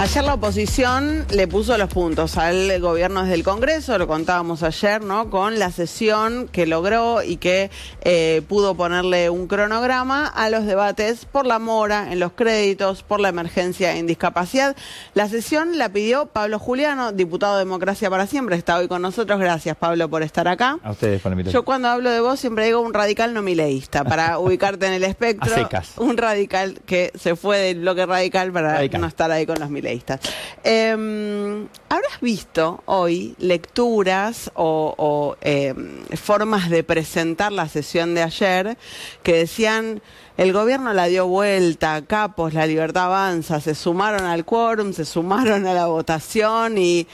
Ayer la oposición le puso los puntos al gobierno desde el Congreso, lo contábamos ayer, ¿no? Con la sesión que logró y que pudo ponerle un cronograma a los debates por la mora en los créditos, por la emergencia en discapacidad. La sesión la pidió Pablo Juliano, diputado de Democracia para Siempre, está hoy con nosotros. Gracias, Pablo, por estar acá. A ustedes por la invitación. Yo cuando hablo de vos siempre digo un radical no mileísta, para ubicarte en el espectro. A secas. Un radical que se fue del bloque radical para no estar ahí con los mileístas. ¿Habrás visto hoy lecturas o formas de presentar la sesión de ayer que decían el gobierno la dio vuelta, capos, la libertad avanza, se sumaron al quórum, se sumaron a la votación y...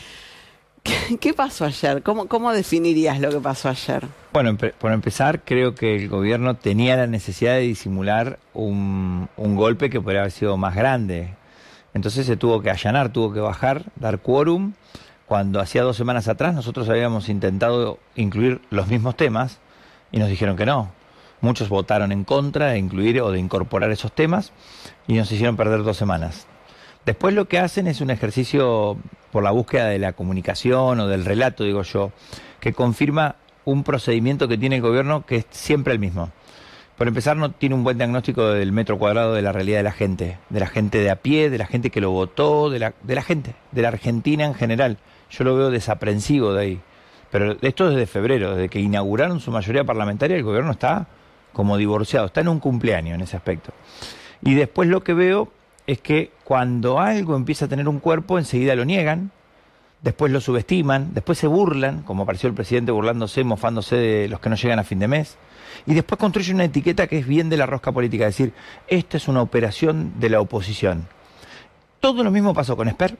¿Qué pasó ayer? ¿Cómo definirías lo que pasó ayer? Bueno, por empezar, creo que el gobierno tenía la necesidad de disimular un golpe que podría haber sido más grande. Entonces se tuvo que allanar, tuvo que bajar, dar quórum. Cuando hacía 2 semanas atrás nosotros habíamos intentado incluir los mismos temas y nos dijeron que no. Muchos votaron en contra de incluir o de incorporar esos temas y nos hicieron perder 2 semanas. Después lo que hacen es un ejercicio por la búsqueda de la comunicación o del relato, digo yo, que confirma un procedimiento que tiene el gobierno que es siempre el mismo. Por empezar, no tiene un buen diagnóstico del metro cuadrado de la realidad de la gente de a pie, de la gente que lo votó, de la gente, de la Argentina en general. Yo lo veo desaprensivo de ahí. Pero esto desde febrero, desde que inauguraron su mayoría parlamentaria, el gobierno está como divorciado, está en un cumpleaños en ese aspecto. Y después lo que veo es que cuando algo empieza a tener un cuerpo, enseguida lo niegan, después lo subestiman, después se burlan, como apareció el presidente burlándose, mofándose de los que no llegan a fin de mes, y después construye una etiqueta que es bien de la rosca política, es decir, esta es una operación de la oposición. Todo lo mismo pasó con Esper,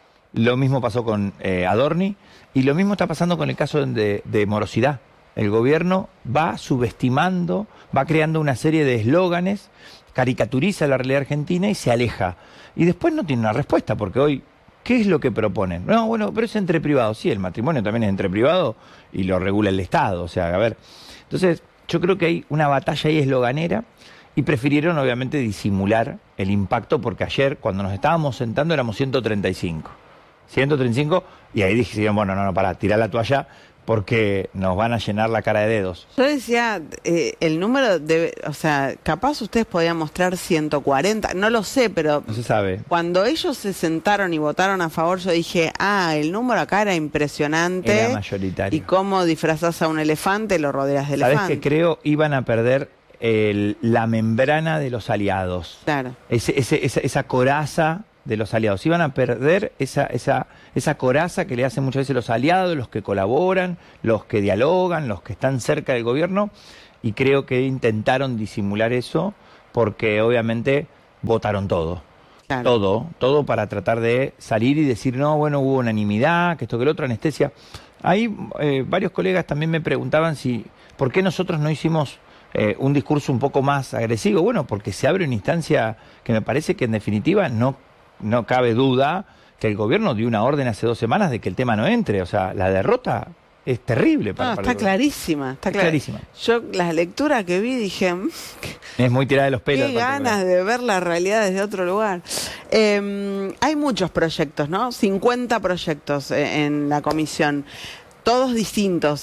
lo mismo pasó con Adorni, y lo mismo está pasando con el caso de morosidad. El gobierno va subestimando, va creando una serie de eslóganes, caricaturiza la realidad argentina y se aleja. Y después no tiene una respuesta, porque hoy, ¿qué es lo que proponen? No, bueno, pero es entre privados. Sí, el matrimonio también es entre privados y lo regula el Estado. O sea, a ver. Entonces, yo creo que hay una batalla ahí esloganera y prefirieron, obviamente, disimular el impacto, porque ayer, cuando nos estábamos sentando, éramos 135. 135, y ahí dijeron, bueno, no, pará, tirá la toalla, porque nos van a llenar la cara de dedos. Yo decía, el número debe, o sea, capaz ustedes podían mostrar 140, no lo sé, pero... No se sabe. Cuando ellos se sentaron y votaron a favor, yo dije, el número acá era impresionante. Era mayoritario. Y cómo disfrazás a un elefante, lo rodeas de elefante. ¿Sabés que creo iban a perder la membrana de los aliados? Claro. Esa coraza de los aliados. Iban a perder esa coraza que le hacen muchas veces los aliados, los que colaboran, los que dialogan, los que están cerca del gobierno, y creo que intentaron disimular eso porque obviamente votaron todo. Claro. Todo para tratar de salir y decir, no, bueno, hubo unanimidad, que esto que lo otro, anestesia. Ahí varios colegas también me preguntaban por qué nosotros no hicimos un discurso un poco más agresivo. Bueno, porque se abre una instancia que me parece que en definitiva no cabe duda que el gobierno dio una orden hace 2 semanas de que el tema no entre. O sea, la derrota es terrible para está clarísima. Está clarísima. Yo la lectura que vi dije... Es muy tirada de los pelos. Qué ganas de ver la realidad desde otro lugar. Hay muchos proyectos, ¿no? 50 proyectos en la comisión. Todos distintos,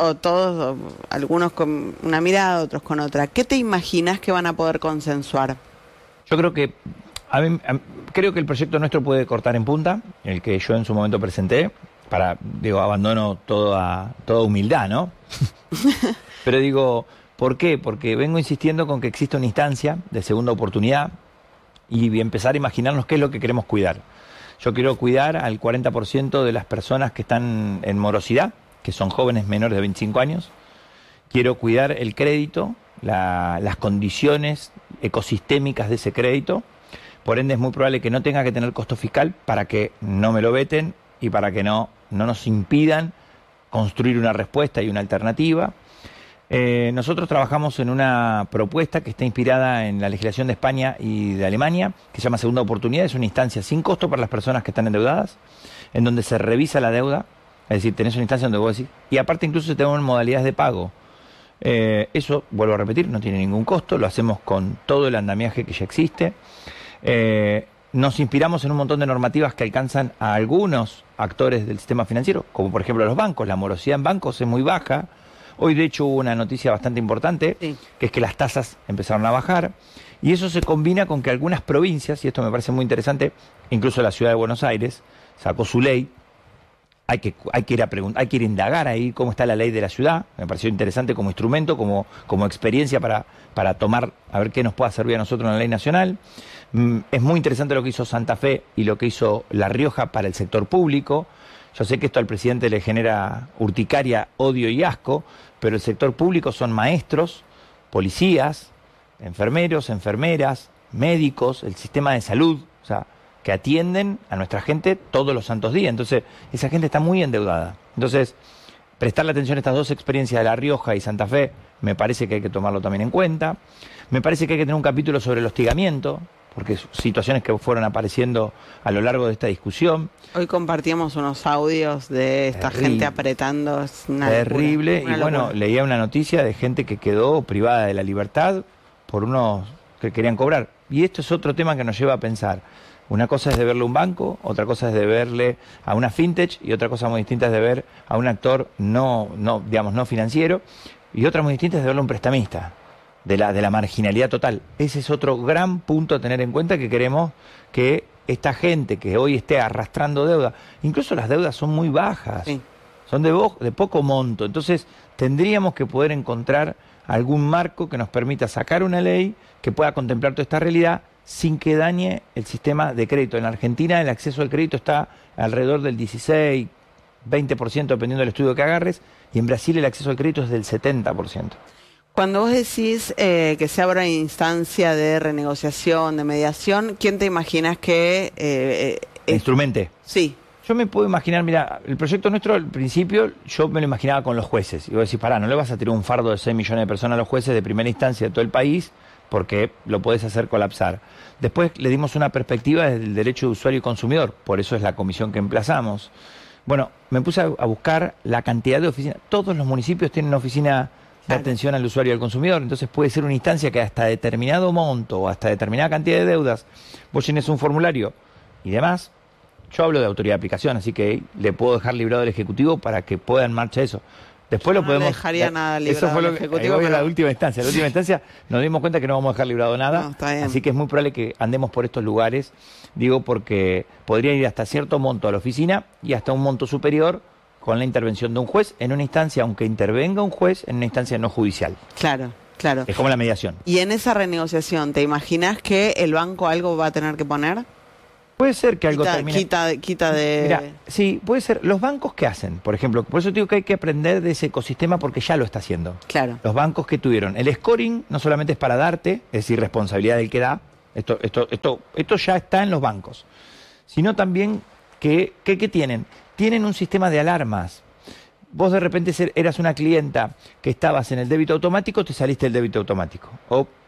algunos con una mirada, otros con otra. ¿Qué te imaginas que van a poder consensuar? Yo creo que... creo que el proyecto nuestro puede cortar en punta, el que yo en su momento presenté, abandono toda humildad, ¿no? Pero digo, ¿por qué? Porque vengo insistiendo con que existe una instancia de segunda oportunidad y empezar a imaginarnos qué es lo que queremos cuidar. Yo quiero cuidar al 40% de las personas que están en morosidad, que son jóvenes menores de 25 años. Quiero cuidar el crédito, las condiciones ecosistémicas de ese crédito. Por ende es muy probable que no tenga que tener costo fiscal para que no me lo veten y para que no nos impidan construir una respuesta y una alternativa. Nosotros trabajamos en una propuesta que está inspirada en la legislación de España y de Alemania, que se llama Segunda Oportunidad. Es una instancia sin costo para las personas que están endeudadas, en donde se revisa la deuda, es decir, tenés una instancia donde vos decís, y aparte incluso se tengan modalidades de pago. Eso, vuelvo a repetir, no tiene ningún costo, lo hacemos con todo el andamiaje que ya existe. nos inspiramos en un montón de normativas que alcanzan a algunos actores del sistema financiero, como por ejemplo los bancos. La morosidad en bancos es muy baja. Hoy de hecho hubo una noticia bastante importante, Sí. que es que las tasas empezaron a bajar. Y eso se combina con que algunas provincias, y esto me parece muy interesante, incluso la ciudad de Buenos Aires sacó su ley. Hay que ir a hay que ir a indagar ahí cómo está la ley de la ciudad. Me pareció interesante como instrumento, como experiencia para tomar, a ver qué nos pueda servir a nosotros en la ley nacional. Es muy interesante lo que hizo Santa Fe y lo que hizo La Rioja para el sector público. Yo sé que esto al presidente le genera urticaria, odio y asco, pero el sector público son maestros, policías, enfermeros, enfermeras, médicos, el sistema de salud, o sea, que atienden a nuestra gente todos los santos días. Entonces, esa gente está muy endeudada. Entonces, prestarle atención a estas dos experiencias de La Rioja y Santa Fe, me parece que hay que tomarlo también en cuenta. Me parece que hay que tener un capítulo sobre el hostigamiento, porque situaciones que fueron apareciendo a lo largo de esta discusión. Hoy compartíamos unos audios de esta gente apretando. Es una terrible. locura, una y bueno, locura. leía una noticia de gente que quedó privada de la libertad por unos que querían cobrar. Y esto es otro tema que nos lleva a pensar. Una cosa es deberle a un banco, otra cosa es deberle a una fintech y otra cosa muy distinta es deber a un actor no financiero, y otra muy distinta es deberle a un prestamista de la marginalidad total. Ese es otro gran punto a tener en cuenta, que queremos que esta gente que hoy esté arrastrando deuda, incluso las deudas son muy bajas, Sí. son de poco monto, entonces tendríamos que poder encontrar algún marco que nos permita sacar una ley que pueda contemplar toda esta realidad sin que dañe el sistema de crédito. En la Argentina el acceso al crédito está alrededor del 16, 20%, dependiendo del estudio que agarres, y en Brasil el acceso al crédito es del 70%. Cuando vos decís que se abra una instancia de renegociación, de mediación, ¿quién te imaginas que... Instrumente. Sí, Yo me puedo imaginar, mira, el proyecto nuestro al principio yo me lo imaginaba con los jueces. Y vos decís, pará, no le vas a tirar un fardo de 6 millones de personas a los jueces de primera instancia de todo el país, porque lo podés hacer colapsar. Después le dimos una perspectiva desde el derecho de usuario y consumidor, por eso es la comisión que emplazamos. Bueno, me puse a buscar la cantidad de oficinas. Todos los municipios tienen una oficina de Claro. atención al usuario y al consumidor, entonces puede ser una instancia que hasta determinado monto o hasta determinada cantidad de deudas vos llenes un formulario y demás. Yo hablo de autoridad de aplicación, así que le puedo dejar librado al Ejecutivo para que pueda en marcha eso. Después Yo lo no podemos... le dejaría nada Eso librado fue al lo que Ejecutivo, voy a la pero- última instancia. En la última instancia nos dimos cuenta que no vamos a dejar librado nada, No, está bien. así que es muy probable que andemos por estos lugares, digo, porque podría ir hasta cierto monto a la oficina y hasta un monto superior con la intervención de un juez en una instancia, aunque intervenga un juez, en una instancia no judicial. claro, claro. Es como la mediación. Y en esa renegociación, ¿te imaginas que el banco algo va a tener que poner? Puede ser que algo termine... Quita de... Mira, sí, puede ser. Los bancos, ¿qué hacen? Por ejemplo, por eso digo que hay que aprender de ese ecosistema porque ya lo está haciendo. Claro. Los bancos que tuvieron. El scoring no solamente es para darte, es decir, responsabilidad del que da, esto ya está en los bancos, sino también que tienen. Tienen un sistema de alarmas. Vos de repente eras una clienta que estabas en el débito automático, te saliste del débito automático. O